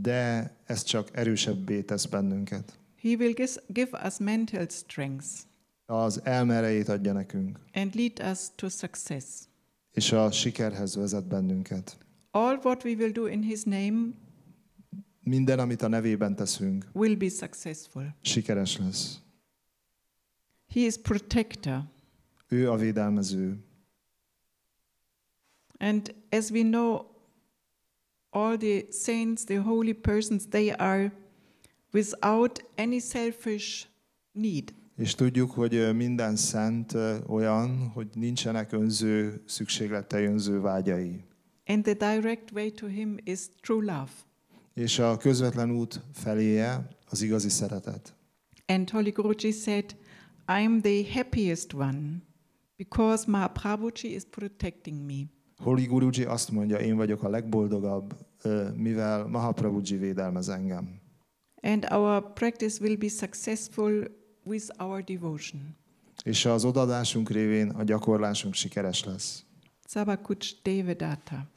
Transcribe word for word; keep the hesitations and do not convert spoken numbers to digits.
de ez csak erősebbé tesz bennünket. He will gis- give us mental strength Az elme erejét adja nekünk, and lead us to success. és a sikerhez vezet bennünket. All what we will do in His name Minden, amit a nevében teszünk, will be successful. sikeres lesz. He is protector. Ő a védelmező. And as we know, all the saints, the holy persons, they are without any selfish need. És tudjuk, hogy minden szent olyan, hogy nincsenek önző szükségletei, önző vágyai. And the direct way to Him is true love. És a közvetlen út feléje az igazi szeretet. And Holy Guruji said, I'm the happiest one because Mahaprabhuji is protecting me. Holy Guruji azt mondja, én vagyok a legboldogabb, mivel Mahaprabhuji védelmez engem. And our practice will be successful with our devotion. És az odadásunk révén a gyakorlásunk sikeres lesz. Sabakuch Devadatta.